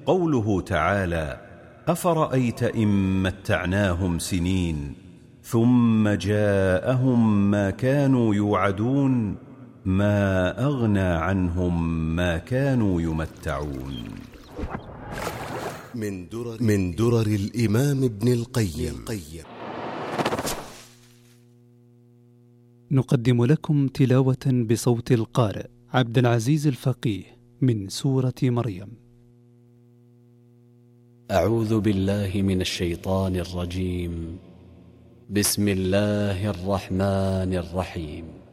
قوله تعالى: أفرأيت إن متعناهم سنين ثم جاءهم ما كانوا يوعدون ما أغنى عنهم ما كانوا يمتعون. من درر الإمام ابن القيم. نقدم لكم تلاوة بصوت القارئ عبد العزيز الفقيه من سورة مريم. أعوذ بالله من الشيطان الرجيم. بسم الله الرحمن الرحيم.